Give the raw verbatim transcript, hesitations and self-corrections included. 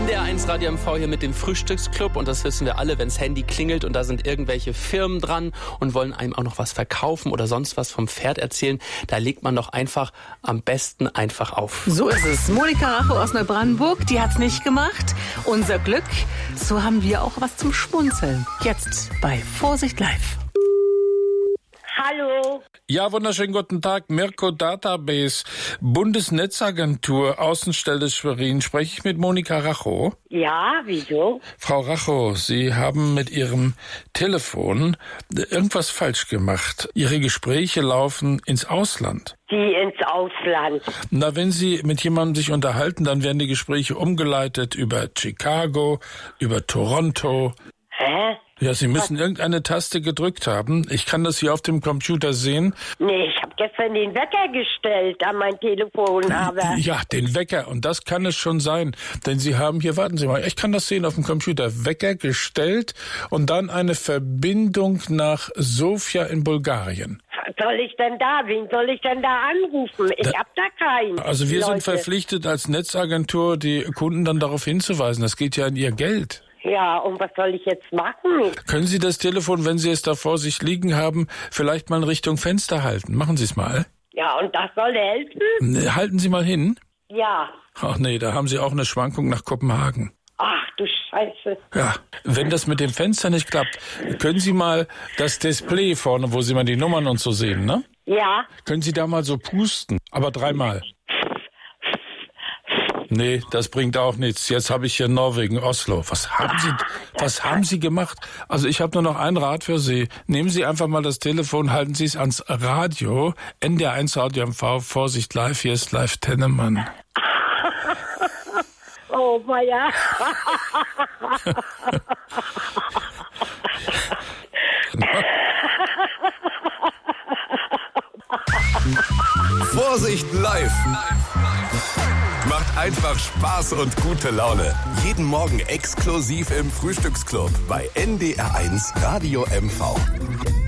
N D R eins Radio M V hier mit dem Frühstücksclub und das wissen wir alle, wenn das Handy klingelt und da sind irgendwelche Firmen dran und wollen einem auch noch was verkaufen oder sonst was vom Pferd erzählen, da legt man doch einfach am besten einfach auf. So ist es. Monika Rache aus Neubrandenburg, die hat's nicht gemacht. Unser Glück, so haben wir auch was zum Schmunzeln. Jetzt bei Vorsicht live. Hallo. Ja, wunderschönen guten Tag. Mirko Database, Bundesnetzagentur, Außenstelle Schwerin. Spreche ich mit Monika Rachow? Ja, wieso? Frau Rachow, Sie haben mit Ihrem Telefon irgendwas falsch gemacht. Ihre Gespräche laufen ins Ausland. Die ins Ausland. Na, wenn Sie mit jemandem sich unterhalten, dann werden die Gespräche umgeleitet über Chicago, über Toronto. Hä? Ja, Sie müssen irgendeine Taste gedrückt haben. Ich kann das hier auf dem Computer sehen. Nee, ich habe gestern den Wecker gestellt an mein Telefon, aber... Ja, den Wecker. Und das kann es schon sein. Denn Sie haben hier, warten Sie mal, ich kann das sehen auf dem Computer. Wecker gestellt und dann eine Verbindung nach Sofia in Bulgarien. Was soll ich denn da? Wen soll ich denn da anrufen? Ich Da- hab da keinen. Also wir Leute. sind verpflichtet, als Netzagentur die Kunden dann darauf hinzuweisen. Das geht ja an Ihr Geld. Ja, und was soll ich jetzt machen? Können Sie das Telefon, wenn Sie es da vor sich liegen haben, vielleicht mal in Richtung Fenster halten? Machen Sie es mal. Ja, und das soll helfen? Ne, Halten Sie mal hin. Ja. Ach nee, da haben Sie auch eine Schwankung nach Kopenhagen. Ach du Scheiße. Ja, wenn das mit dem Fenster nicht klappt, können Sie mal das Display vorne, wo Sie mal die Nummern und so sehen, ne? Ja. Können Sie da mal so pusten, aber dreimal. Nee, das bringt auch nichts. Jetzt habe ich hier Norwegen, Oslo. Was haben Sie, was haben Sie gemacht? Also ich habe nur noch ein Rat für Sie. Nehmen Sie einfach mal das Telefon, halten Sie es ans Radio. N D R eins Radio M V, Vorsicht live, hier ist live Tennemann. Oh, ja. Vorsicht live. Macht einfach Spaß und gute Laune. Jeden Morgen exklusiv im Frühstücksclub bei N D R eins Radio M V.